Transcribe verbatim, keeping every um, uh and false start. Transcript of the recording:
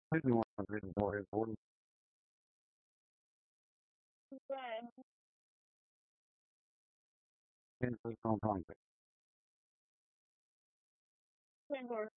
I do want to read more important. Okay. Things that don't come. Twenty-four.